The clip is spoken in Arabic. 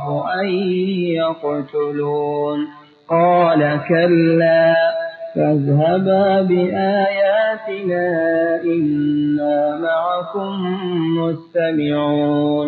أخاف أن يقتلون قال كلا فاذهبا بآياتنا إنا معكم مستمعون